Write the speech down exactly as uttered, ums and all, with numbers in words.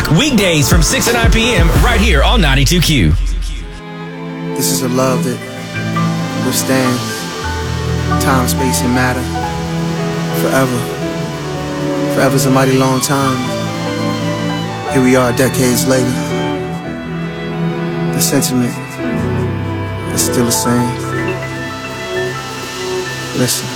Weekdays from six to nine p.m. right here on ninety-two Q. This is a love that withstands time, space, and matter forever. Forever's a mighty long time. Here we are decades later. The sentiment is still the same. Listen.